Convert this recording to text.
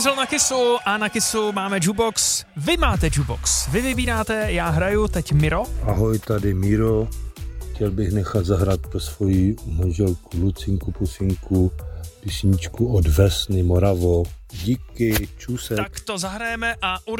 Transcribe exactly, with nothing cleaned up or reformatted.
dorazil na Kissu a na Kissu máme jukebox. Vy máte jukebox. Vy vybíráte, já hraju, teď Miro. Ahoj, tady Miro. Chtěl bych nechat zahrát pro svoji manželku Lucinku Pusinku písničku od Vesny Moravo. Díky, čusek. Tak to zahrajeme a